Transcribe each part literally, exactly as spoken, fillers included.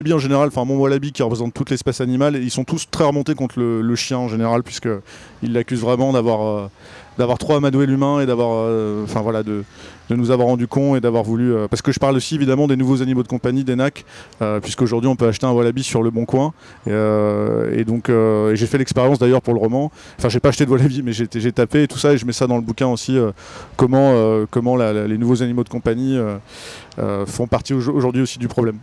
En général, enfin mon wallaby qui représente toute l'espèce animale, ils sont tous très remontés contre le, le chien en général, puisqu'ils l'accusent vraiment d'avoir euh, d'avoir trop amadoué l'humain et d'avoir, euh, enfin voilà, de, de nous avoir rendu cons et d'avoir voulu. Euh, parce que je parle aussi évidemment des nouveaux animaux de compagnie, des N A C, euh, puisqu'aujourd'hui on peut acheter un wallaby sur le Bon Coin. Et, euh, et donc euh, et j'ai fait l'expérience d'ailleurs pour le roman. Enfin, j'ai pas acheté de wallaby, mais j'ai, j'ai tapé et tout ça, et je mets ça dans le bouquin aussi. Euh, comment euh, comment la, la, les nouveaux animaux de compagnie euh, euh, font partie aujourd'hui aussi du problème.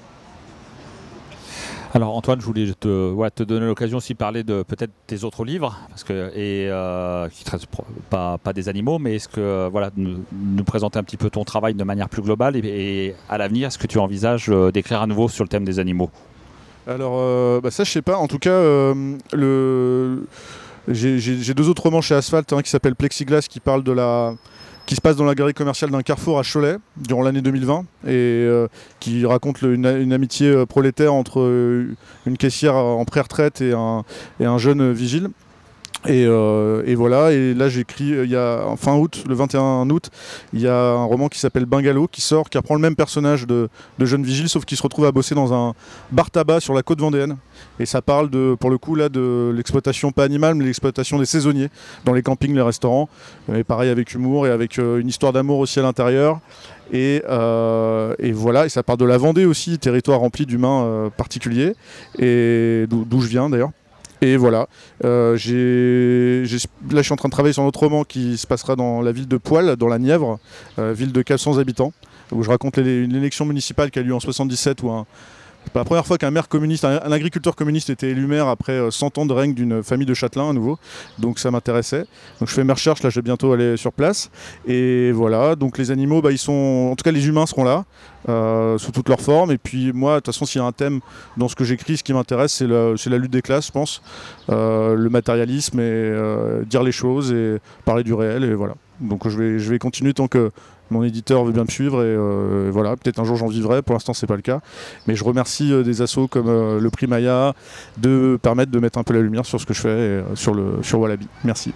Alors Antoine, je voulais te, ouais, te donner l'occasion aussi de parler de peut-être tes autres livres, parce que, et, euh, qui ne traitent pas, pas des animaux, mais est-ce que voilà, nous, nous présenter un petit peu ton travail de manière plus globale et, et à l'avenir, est-ce que tu envisages d'écrire à nouveau sur le thème des animaux? Alors euh, bah ça je sais pas, en tout cas euh, le... j'ai, j'ai, j'ai deux autres romans chez Asphalt, hein, qui s'appellent Plexiglas, qui parle de la... qui se passe dans la galerie commerciale d'un carrefour à Cholet durant l'année deux mille vingt et euh, qui raconte le, une, une amitié euh, prolétaire entre euh, une caissière en pré-retraite et un, et un jeune vigile. Et, euh, et voilà, et là j'écris, il y a en fin août, le vingt et un août, il y a un roman qui s'appelle Bungalow qui sort, qui reprend le même personnage de, de jeune vigile, sauf qu'il se retrouve à bosser dans un bar tabac sur la côte vendéenne. Et ça parle de, pour le coup là, de l'exploitation pas animale, mais l'exploitation des saisonniers dans les campings, les restaurants. Mais pareil avec humour et avec euh, une histoire d'amour aussi à l'intérieur. Et, euh, et voilà, et ça parle de la Vendée aussi, territoire rempli d'humains euh, particuliers, et d'où, d'où je viens d'ailleurs. Et voilà, euh, j'ai, j'ai, là je suis en train de travailler sur un autre roman qui se passera dans la ville de Poil, dans la Nièvre, euh, ville de quatre cents habitants, où je raconte les, une élection municipale qui a lieu en soixante-dix-sept, où un, c'est pas la première fois qu'un maire communiste, un, un agriculteur communiste était élu maire après euh, cent ans de règne d'une famille de châtelains à nouveau. Donc ça m'intéressait. Donc je fais mes recherches, là je vais bientôt aller sur place. Et voilà, donc les animaux, bah, ils sont, en tout cas les humains seront là, euh, sous toutes leurs formes. Et puis moi, de toute façon, s'il y a un thème dans ce que j'écris, ce qui m'intéresse, c'est, le, c'est la lutte des classes, je pense. Euh, le matérialisme et euh, dire les choses et parler du réel, et voilà. Donc je vais, je vais continuer tant que mon éditeur veut bien me suivre, et euh, voilà, peut-être un jour j'en vivrai, pour l'instant c'est pas le cas. Mais je remercie euh, des assos comme euh, le Prix Maya de permettre de mettre un peu la lumière sur ce que je fais, et, euh, sur, le, sur Wallaby. Merci.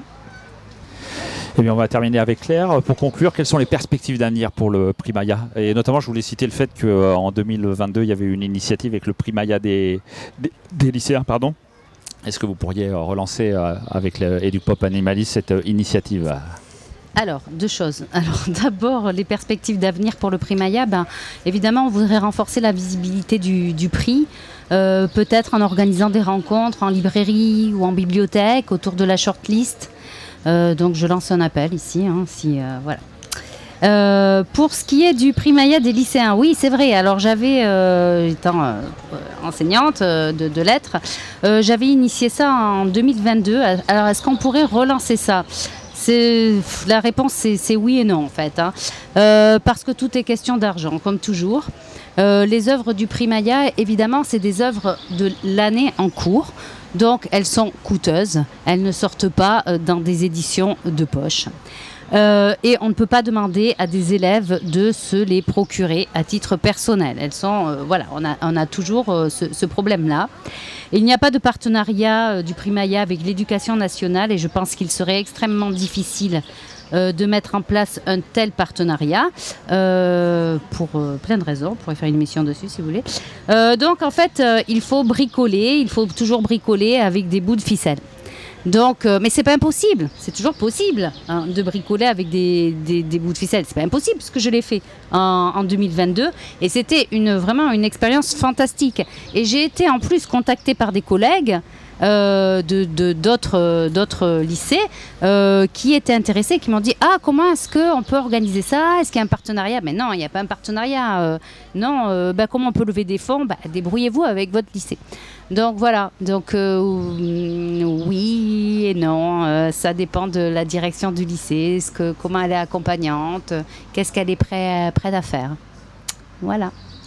Eh bien, on va terminer avec Claire. Pour conclure, quelles sont les perspectives d'avenir pour le Prix Maya? Et notamment, je voulais citer le fait qu'en deux mille vingt-deux, il y avait une initiative avec le Prix Maya des, des, des lycéens. Pardon. Est-ce que vous pourriez relancer euh, avec l'Éduc-Pop Animalis cette euh, initiative? Alors, deux choses. Alors, d'abord, les perspectives d'avenir pour le Prix Maya. Ben, évidemment, on voudrait renforcer la visibilité du, du prix, euh, peut-être en organisant des rencontres en librairie ou en bibliothèque autour de la shortlist. Euh, donc, je lance un appel ici. Hein, si, euh, voilà. Euh, pour ce qui est du Prix Maya des lycéens, oui, c'est vrai. Alors, j'avais, euh, étant euh, enseignante euh, de, de lettres, euh, j'avais initié ça en deux mille vingt-deux. Alors, est-ce qu'on pourrait relancer ça ? C'est, la réponse, c'est, c'est oui et non, en fait. Hein. Euh, parce que tout est question d'argent, comme toujours. Euh, les œuvres du Prix Maya, évidemment, c'est des œuvres de l'année en cours. Donc, elles sont coûteuses. Elles ne sortent pas euh, dans des éditions de poche. Euh, et on ne peut pas demander à des élèves de se les procurer à titre personnel. Elles sont, euh, voilà, on a, on a toujours euh, ce, ce problème-là. Il n'y a pas de partenariat euh, du Prix Maya avec l'Éducation nationale, et je pense qu'il serait extrêmement difficile euh, de mettre en place un tel partenariat euh, pour euh, plein de raisons. On pourrait faire une émission dessus si vous voulez. Euh, donc en fait, euh, il faut bricoler, il faut toujours bricoler avec des bouts de ficelle. Donc, euh, mais c'est pas impossible, c'est toujours possible hein, de bricoler avec des, des, des bouts de ficelle. C'est pas impossible parce que je l'ai fait en, en deux mille vingt-deux et c'était une, vraiment une expérience fantastique. Et j'ai été en plus contactée par des collègues euh, de, de, d'autres, euh, d'autres lycées euh, qui étaient intéressés, qui m'ont dit « Ah, comment est-ce qu'on peut organiser ça? Est-ce qu'il y a un partenariat ?» Mais non, il n'y a pas un partenariat. Euh, non, euh, bah, comment on peut lever des fonds? Bah, débrouillez-vous avec votre lycée. Donc voilà, donc euh, oui et non, euh, ça dépend de la direction du lycée, ce que, comment elle est accompagnante, qu'est-ce qu'elle est prête, prête à faire. Voilà.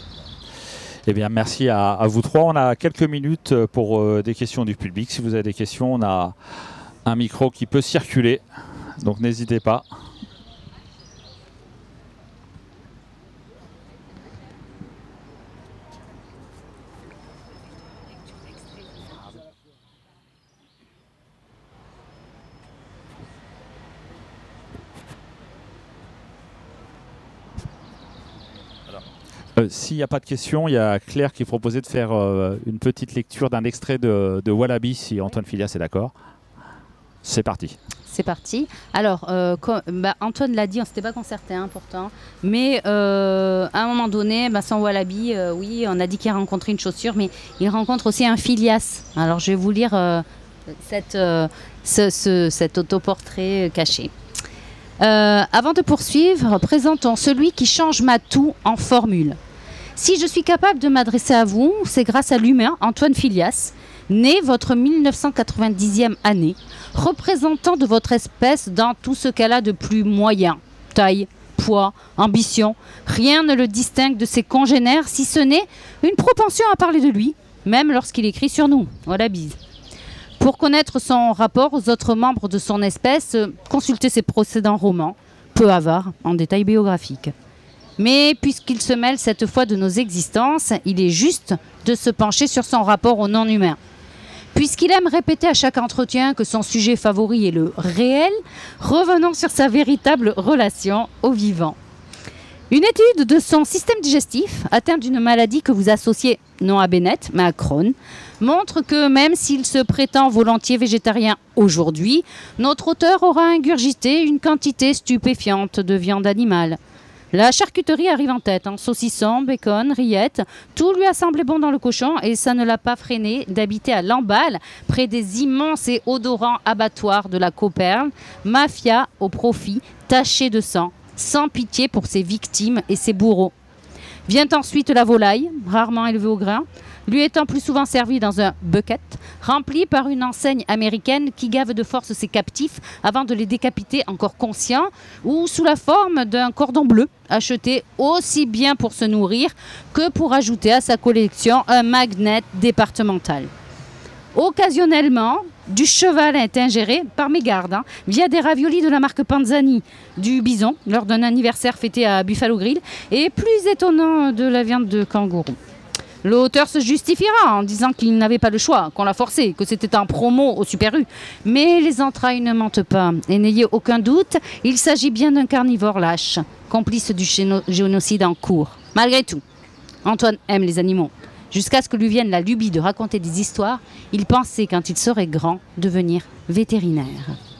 Eh bien, merci à, à vous trois. On a quelques minutes pour euh, des questions du public. Si vous avez des questions, on a un micro qui peut circuler, donc n'hésitez pas. Euh, S'il n'y a pas de questions, il y a Claire qui proposait de faire euh, une petite lecture d'un extrait de, de Wallaby, si Antoine Filias est d'accord. C'est parti. C'est parti. Alors, euh, quand, bah, Antoine l'a dit, on ne s'était pas concerté hein, pourtant, mais euh, à un moment donné, bah, son Wallaby, euh, oui, on a dit qu'il a rencontré une chaussure, mais il rencontre aussi un Filias. Alors, je vais vous lire euh, cette, euh, ce, ce, cet autoportrait caché. Euh, avant de poursuivre, présentons celui qui change ma toux en formule. Si je suis capable de m'adresser à vous, c'est grâce à l'humain Antoine Filias, né votre mille neuf cent quatre-vingt-dixième année, représentant de votre espèce dans tout ce qu'elle a de plus moyen, taille, poids, ambition. Rien ne le distingue de ses congénères, si ce n'est une propension à parler de lui, même lorsqu'il écrit sur nous. Voilà, bise. Pour connaître son rapport aux autres membres de son espèce, consultez ses précédents romans, peu avares en détails biographiques. Mais puisqu'il se mêle cette fois de nos existences, il est juste de se pencher sur son rapport au non-humain. Puisqu'il aime répéter à chaque entretien que son sujet favori est le réel, revenons sur sa véritable relation au vivant. Une étude de son système digestif, atteint d'une maladie que vous associez non à Bennett, mais à Crohn, montre que même s'il se prétend volontiers végétarien aujourd'hui, notre auteur aura ingurgité une quantité stupéfiante de viande animale. La charcuterie arrive en tête, hein. Saucisson, bacon, rillettes, tout lui a semblé bon dans le cochon et ça ne l'a pas freiné d'habiter à Lamballe, près des immenses et odorants abattoirs de la Cauperle, mafia au profit, taché de sang, sans pitié pour ses victimes et ses bourreaux. Vient ensuite la volaille, rarement élevée au grain, lui étant plus souvent servie dans un bucket, rempli par une enseigne américaine qui gave de force ses captifs avant de les décapiter encore conscients, ou sous la forme d'un cordon bleu, acheté aussi bien pour se nourrir que pour ajouter à sa collection un magnet départemental. Occasionnellement, du cheval est ingéré par mégarde, hein, via des raviolis de la marque Panzani, du bison lors d'un anniversaire fêté à Buffalo Grill, et plus étonnant de la viande de kangourou. L'auteur se justifiera en disant qu'il n'avait pas le choix, qu'on l'a forcé, que c'était un promo au Super U. Mais les entrailles ne mentent pas. Et n'ayez aucun doute, il s'agit bien d'un carnivore lâche, complice du génocide en cours. Malgré tout, Antoine aime les animaux. Jusqu'à ce que lui vienne la lubie de raconter des histoires, il pensait, quand il serait grand, devenir vétérinaire.